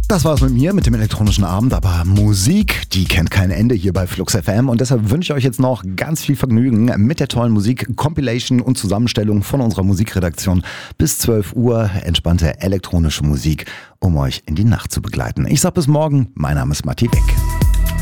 Das war's mit mir, mit dem elektronischen Abend, aber Musik, die kennt kein Ende hier bei Flux FM und deshalb wünsche ich euch jetzt noch ganz viel Vergnügen mit der tollen Musik, Compilation und Zusammenstellung von unserer Musikredaktion. Bis 12 Uhr entspannte elektronische Musik, um euch in die Nacht zu begleiten. Ich sag bis morgen, mein Name ist Matti Beck.